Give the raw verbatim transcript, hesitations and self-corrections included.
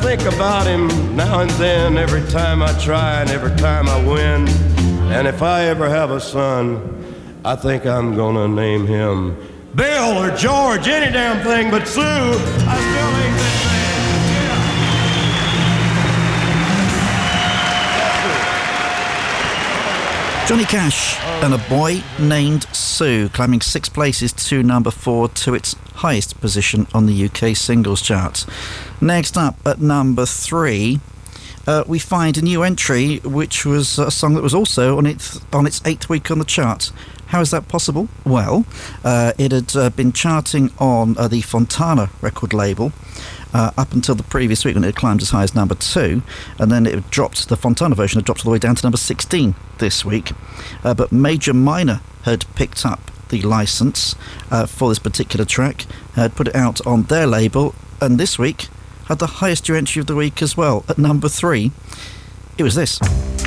think about him now and then, every time I try and every time I win. And if I ever have a son, I think I'm gonna name him Bill or George, any damn thing but Sue. I still ain't that man. Johnny Cash and A Boy Named Sue, climbing six places to number four, to its highest position on the U K singles chart. Next up at number three, uh, we find a new entry, which was a song that was also on its on its eighth week on the chart. How is that possible? Well, uh, it had uh, been charting on uh, the Fontana record label uh, up until the previous week, when it had climbed as high as number two, and then it dropped. The Fontana version had dropped all the way down to number sixteen this week. Uh, but Major Minor had picked up the license uh, for this particular track, had put it out on their label, and this week had the highest new entry of the week as well. At number three, it was this.